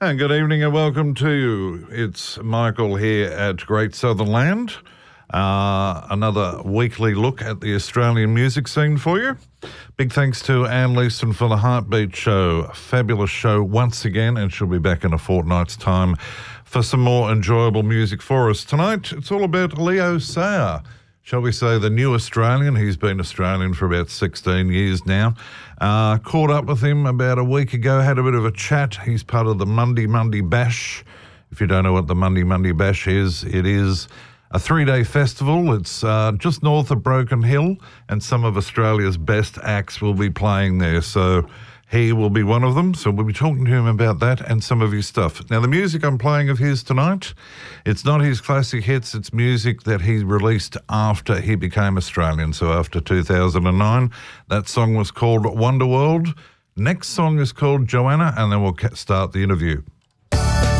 And good evening and welcome to you. It's Michael here at Great Southern Land. Another weekly look at the Australian music scene for you. Big thanks to Anne Leeson for the Heartbeat Show. A fabulous show once again, and she'll be back in a fortnight's time for some more enjoyable music for us. Tonight, it's all about Leo Sayer. Shall we say the new Australian? He's been Australian for about 16 years now. Caught up with him about a week ago, had a bit of a chat. He's part of the Monday Bash. If you don't know what the Monday Bash is, it is a 3-day festival. It's just north of Broken Hill, and some of Australia's best acts will be playing there. So he will be one of them. So we'll be talking to him about that and some of his stuff. Now, the music I'm playing of his tonight, it's not his classic hits. It's music that he released after he became Australian. So after 2009, that song was called Wonderworld. Next song is called Joanna, and then we'll start the interview.